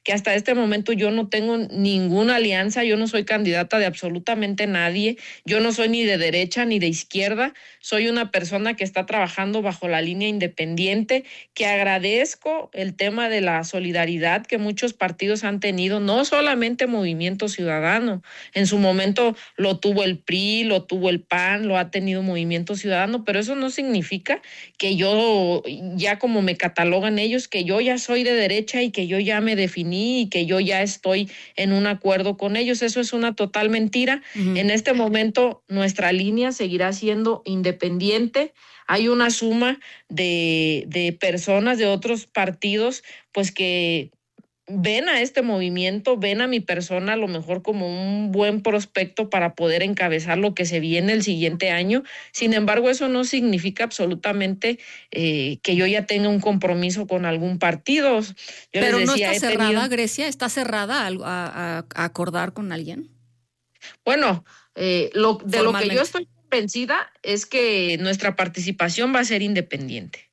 que hasta este momento yo no tengo ninguna alianza, yo no soy candidata de absolutamente nadie, yo no soy ni de derecha ni de izquierda, soy una persona que está trabajando bajo la línea independiente, que agradezco el tema de la solidaridad que muchos partidos han tenido, no solamente Movimiento Ciudadano, en su momento lo tuvo el PRI, lo tuvo el PAN, lo ha tenido Movimiento Ciudadano, pero eso no significa que yo, ya como me catalogan ellos, que yo ya soy de derecha y que yo ya me definí y que yo ya estoy en un acuerdo con ellos. Eso es una total mentira. En este momento nuestra línea seguirá siendo independiente. Hay una suma de personas de otros partidos, pues que ven a este movimiento, ven a mi persona a lo mejor como un buen prospecto para poder encabezar lo que se viene el siguiente año. Sin embargo, eso no significa absolutamente que yo ya tenga un compromiso con algún partido. Pero no está cerrada, Grecia, ¿está cerrada a acordar con alguien? Bueno, lo que yo estoy convencida es que nuestra participación va a ser independiente.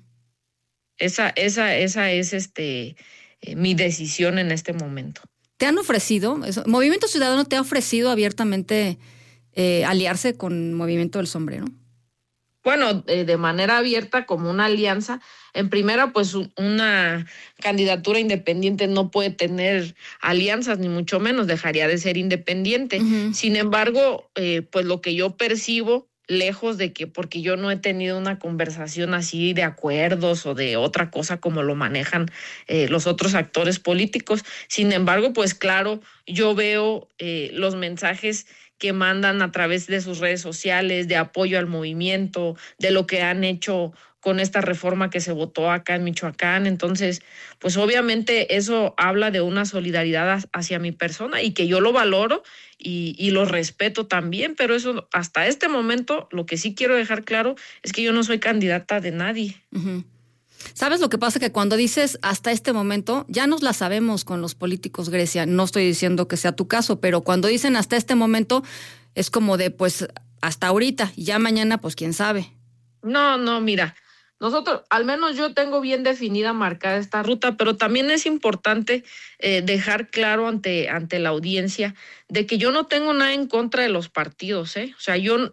Esa es mi decisión en este momento. ¿Te han ofrecido, Movimiento Ciudadano te ha ofrecido abiertamente aliarse con Movimiento del Sombrero? Bueno, de manera abierta como una alianza. En primera, pues una candidatura independiente no puede tener alianzas, ni mucho menos, dejaría de ser independiente. Sin embargo, pues lo que yo percibo, lejos de que, porque yo no he tenido una conversación así de acuerdos o de otra cosa como lo manejan los otros actores políticos. Sin embargo, pues claro, yo veo los mensajes que mandan a través de sus redes sociales de apoyo al movimiento, de lo que han hecho con esta reforma que se votó acá en Michoacán. Entonces, pues obviamente eso habla de una solidaridad hacia mi persona y que yo lo valoro y lo respeto también, pero eso hasta este momento lo que sí quiero dejar claro es que yo no soy candidata de nadie. ¿Sabes lo que pasa? Que cuando dices hasta este momento, ya nos la sabemos con los políticos, Grecia. No estoy diciendo que sea tu caso, pero cuando dicen hasta este momento, es como de pues hasta ahorita y ya mañana pues quién sabe. No, mira, nosotros, al menos yo tengo bien definida, marcada esta ruta, pero también es importante dejar claro ante la audiencia de que yo no tengo nada en contra de los partidos, ¿eh? O sea, yo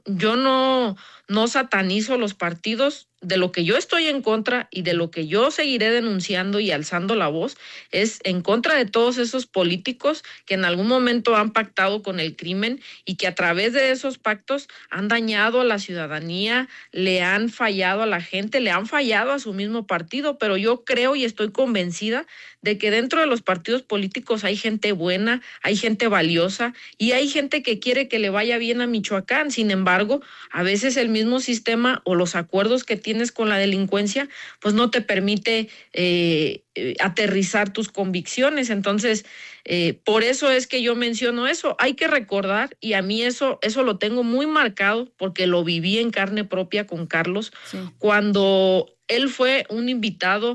no satanizo los partidos. De lo que yo estoy en contra y de lo que yo seguiré denunciando y alzando la voz es en contra de todos esos políticos que en algún momento han pactado con el crimen y que a través de esos pactos han dañado a la ciudadanía, le han fallado a la gente, le han fallado a su mismo partido, pero yo creo y estoy convencida de que dentro de los partidos políticos hay gente buena, hay gente valiosa y hay gente que quiere que le vaya bien a Michoacán. Sin embargo, a veces el mismo sistema o los acuerdos que tienes con la delincuencia, pues no te permite aterrizar tus convicciones. Entonces, por eso es que yo menciono eso. Hay que recordar, y a mí eso lo tengo muy marcado porque lo viví en carne propia con Carlos, cuando él fue un invitado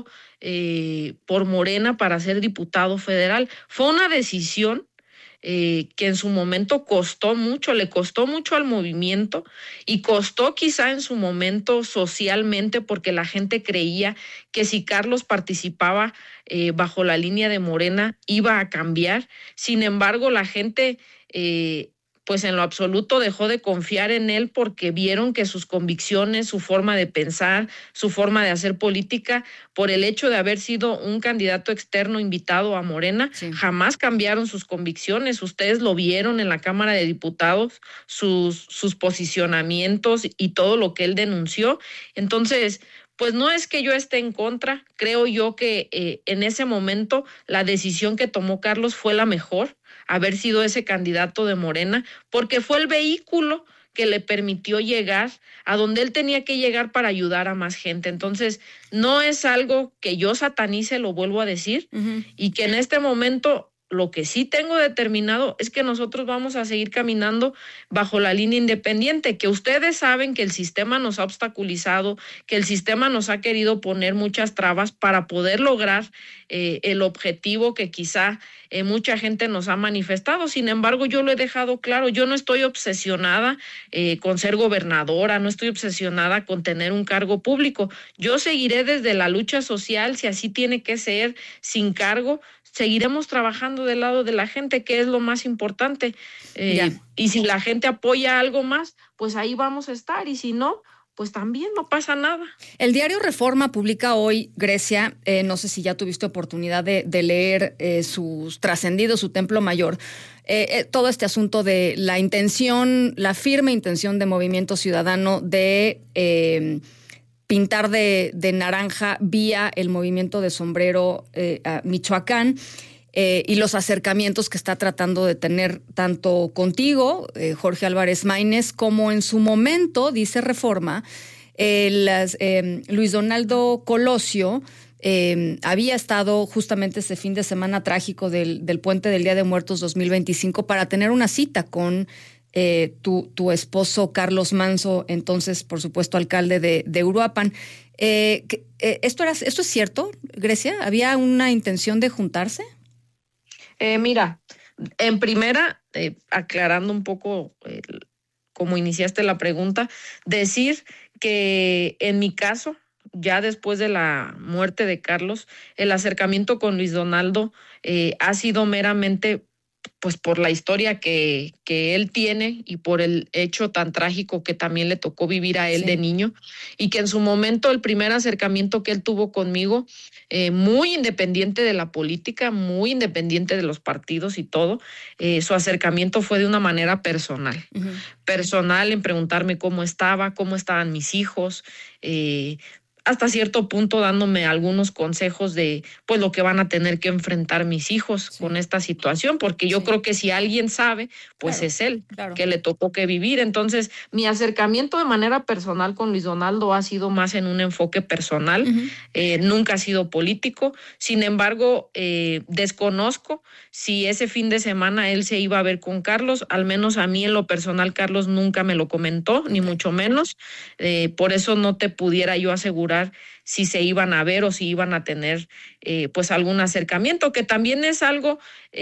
por Morena para ser diputado federal. Fue una decisión que en su momento costó mucho, le costó mucho al movimiento y costó quizá en su momento socialmente porque la gente creía que si Carlos participaba bajo la línea de Morena iba a cambiar. Sin embargo, la gente pues en lo absoluto dejó de confiar en él porque vieron que sus convicciones, su forma de pensar, su forma de hacer política, por el hecho de haber sido un candidato externo invitado a Morena, jamás cambiaron sus convicciones. Ustedes lo vieron en la Cámara de Diputados, sus posicionamientos y todo lo que él denunció. Entonces, pues no es que yo esté en contra, creo yo que en ese momento la decisión que tomó Carlos fue la mejor, haber sido ese candidato de Morena, porque fue el vehículo que le permitió llegar a donde él tenía que llegar para ayudar a más gente. Entonces, no es algo que yo satanice, lo vuelvo a decir, y que en este momento lo que sí tengo determinado es que nosotros vamos a seguir caminando bajo la línea independiente, que ustedes saben que el sistema nos ha obstaculizado, que el sistema nos ha querido poner muchas trabas para poder lograr el objetivo que quizá mucha gente nos ha manifestado. Sin embargo, yo lo he dejado claro, yo no estoy obsesionada con ser gobernadora, no estoy obsesionada con tener un cargo público. Yo seguiré desde la lucha social, si así tiene que ser, sin cargo, seguiremos trabajando del lado de la gente, que es lo más importante. Y si la gente apoya algo más, pues ahí vamos a estar, y si no, pues también no pasa nada. El diario Reforma publica hoy, Grecia, no sé si ya tuviste oportunidad de leer sus trascendidos, su templo mayor, todo este asunto de la intención, la firme intención de Movimiento Ciudadano de pintar de naranja vía el movimiento de Sombrero a Michoacán. Y los acercamientos que está tratando de tener tanto contigo, Jorge Álvarez Maínez, como en su momento, dice Reforma, Luis Donaldo Colosio había estado justamente ese fin de semana trágico del Puente del Día de Muertos 2025 para tener una cita con tu esposo Carlos Manso, entonces, por supuesto, alcalde de Uruapan. ¿Esto es cierto, Grecia? ¿Había una intención de juntarse? Mira, en primera, aclarando un poco como iniciaste la pregunta, decir que en mi caso, ya después de la muerte de Carlos, el acercamiento con Luis Donaldo ha sido meramente pues por la historia que él tiene y por el hecho tan trágico que también le tocó vivir a él de niño, y que en su momento el primer acercamiento que él tuvo conmigo, muy independiente de la política, muy independiente de los partidos y todo, su acercamiento fue de una manera personal. Personal, en preguntarme cómo estaban mis hijos, hasta cierto punto dándome algunos consejos de pues lo que van a tener que enfrentar mis hijos con esta situación, porque yo creo que si alguien sabe, pues es él, que le tocó que vivir. Entonces, mi acercamiento de manera personal con Luis Donaldo ha sido más en un enfoque personal, nunca ha sido político. Sin embargo, desconozco si ese fin de semana él se iba a ver con Carlos. Al menos a mí en lo personal, Carlos nunca me lo comentó, ni mucho menos. Por eso no te pudiera yo asegurar si se iban a ver o si iban a tener pues algún acercamiento, que también es algo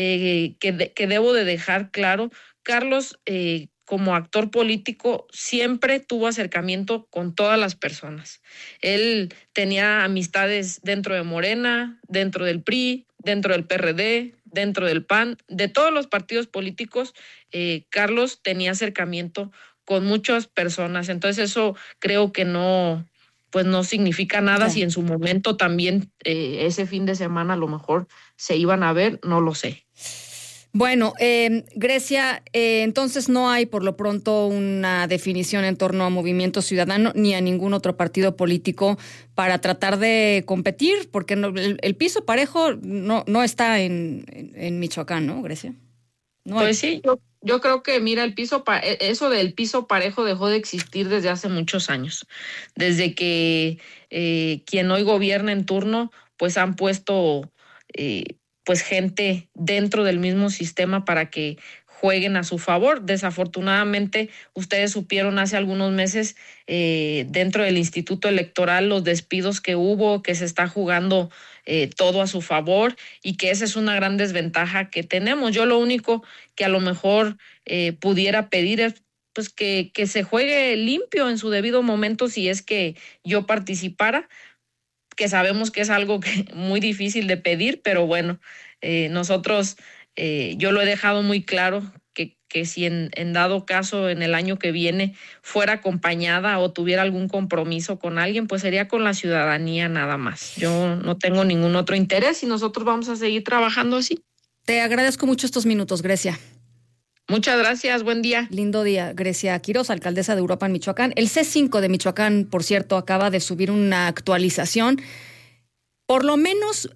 que debo de dejar claro. Carlos, como actor político, siempre tuvo acercamiento con todas las personas. Él tenía amistades dentro de Morena, dentro del PRI, dentro del PRD, dentro del PAN, de todos los partidos políticos. Carlos tenía acercamiento con muchas personas. Entonces eso creo que no significa nada. Si en su momento también ese fin de semana a lo mejor se iban a ver, no lo sé. Bueno, Grecia, entonces no hay por lo pronto una definición en torno a Movimiento Ciudadano ni a ningún otro partido político para tratar de competir, porque el piso parejo no está en Michoacán, ¿no, Grecia? No hay. Pues sí, yo creo que, mira, eso del piso parejo dejó de existir desde hace muchos años. Desde que quien hoy gobierna en turno, pues han puesto pues gente dentro del mismo sistema para que jueguen a su favor. Desafortunadamente, ustedes supieron hace algunos meses dentro del Instituto Electoral los despidos que hubo, que se está jugando todo a su favor, y que esa es una gran desventaja que tenemos. Yo lo único que a lo mejor pudiera pedir es pues que se juegue limpio en su debido momento si es que yo participara, que sabemos que es algo muy difícil de pedir, pero bueno, nosotros, yo lo he dejado muy claro que si en dado caso en el año que viene fuera acompañada o tuviera algún compromiso con alguien, pues sería con la ciudadanía nada más. Yo no tengo ningún otro interés y nosotros vamos a seguir trabajando así. Te agradezco mucho estos minutos, Grecia. Muchas gracias, buen día. Lindo día. Grecia Quiroz, alcaldesa de Uruapan, Michoacán. El C5 de Michoacán, por cierto, acaba de subir una actualización. Por lo menos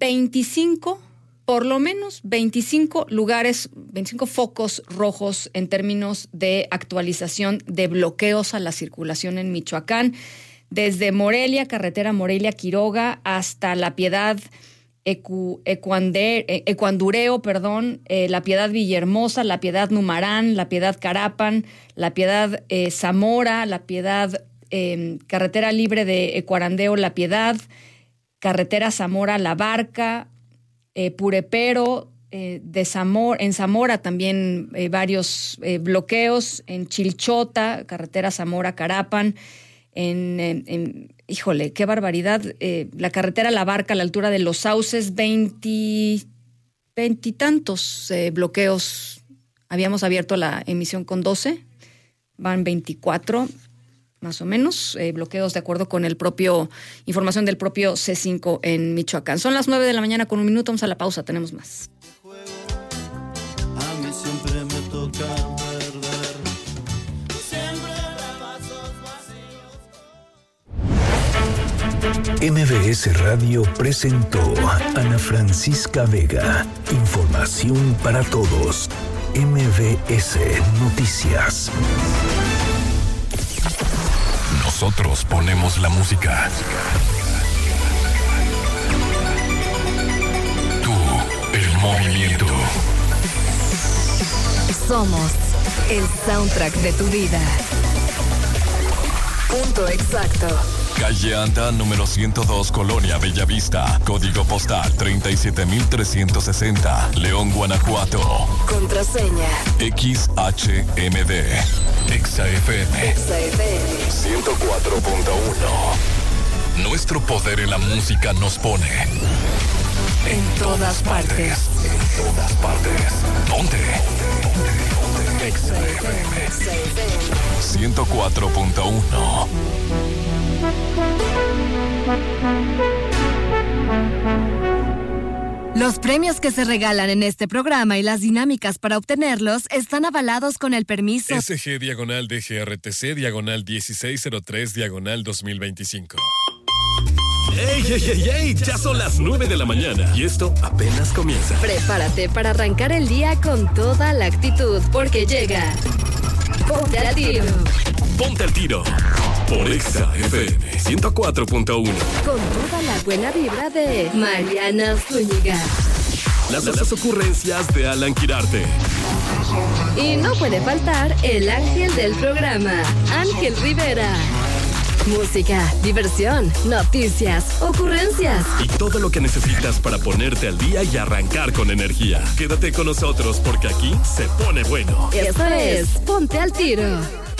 25 lugares, 25 focos rojos en términos de actualización de bloqueos a la circulación en Michoacán, desde Morelia, carretera Morelia-Quiroga, hasta La Piedad, Ecuandureo, La Piedad Villahermosa, La Piedad Numarán, La Piedad Carapan, La Piedad Zamora, La Piedad, carretera libre de Ecuarandeo, La Piedad, carretera Zamora-La Barca, Purepero, en Zamora también varios bloqueos, en Chilchota, carretera Zamora-Carapan, híjole, qué barbaridad, la carretera La Barca a la altura de Los Sauces, 23 20 bloqueos. Habíamos abierto la emisión con 12, van 24 más o menos, bloqueos de acuerdo con información del propio C5 en Michoacán. Son las 9 de la mañana con 1 minuto, vamos a la pausa, tenemos más. A mí siempre me toca perder, siempre de vasos vacíos. MBS Radio presentó Ana Francisca Vega. Información para todos. MBS Noticias. Nosotros ponemos la música. Tú, el movimiento. Somos el soundtrack de tu vida. Punto exacto. Calle Anda, número 102, Colonia Bellavista. Código postal 37360. León, Guanajuato. Contraseña XHMD. XFM 104.1. Nuestro poder en la música nos pone en todas partes. En todas partes. ¿Dónde? XFM 104.1. Los premios que se regalan en este programa y las dinámicas para obtenerlos están avalados con el permiso SG/DGRTC/1603/2025. ¡Ey, ey, ey, ey! Ya son las 9 de la mañana y esto apenas comienza. Prepárate para arrancar el día con toda la actitud, porque llega Ponte al Tiro. Ponte al Tiro por XFM 104.1. Con toda la buena vibra de Mariana Zúñiga. Las ocurrencias de Alan Quirarte. Y no puede faltar el ángel del programa, Ángel Rivera. Música, diversión, noticias, ocurrencias y todo lo que necesitas para ponerte al día y arrancar con energía. Quédate con nosotros porque aquí se pone bueno. Esto es Ponte al Tiro.